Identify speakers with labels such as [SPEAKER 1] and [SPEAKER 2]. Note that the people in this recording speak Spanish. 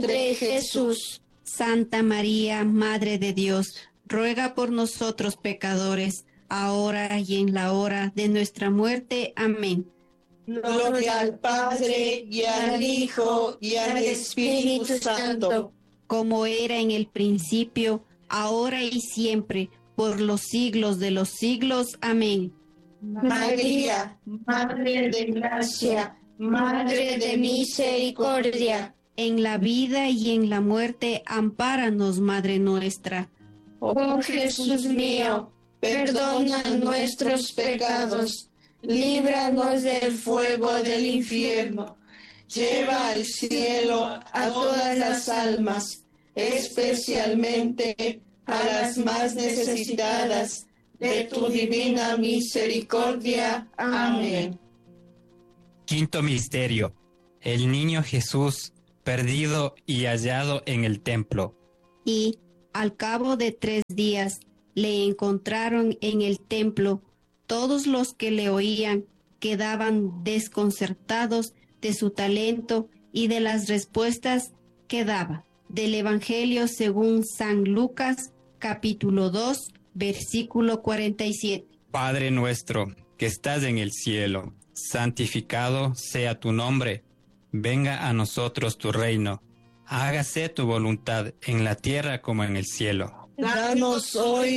[SPEAKER 1] vientre Jesús.
[SPEAKER 2] Santa María, Madre de Dios, ruega por nosotros pecadores, ahora y en la hora de nuestra muerte. Amén.
[SPEAKER 1] Gloria al Padre, y al Hijo, y al Espíritu Santo.
[SPEAKER 2] Como era en el principio, ahora y siempre, por los siglos de los siglos. Amén.
[SPEAKER 1] María, Madre de Gracia, Madre de Misericordia.
[SPEAKER 2] En la vida y en la muerte, ampáranos, Madre nuestra.
[SPEAKER 1] Oh Jesús mío, perdona nuestros pecados, líbranos del fuego del infierno, lleva al cielo a todas las almas, especialmente a las más necesitadas de tu divina misericordia. Amén.
[SPEAKER 3] Quinto misterio: el niño Jesús perdido y hallado en el templo.
[SPEAKER 2] Y, al cabo de 3 días, le encontraron en el templo. Todos los que le oían quedaban desconcertados de su talento y de las respuestas que daba. Del Evangelio según San Lucas, capítulo 2, versículo 47.
[SPEAKER 3] Padre nuestro, que estás en el cielo, santificado sea tu nombre. Venga a nosotros tu reino. Hágase tu voluntad en la tierra como en el cielo.
[SPEAKER 1] Danos hoy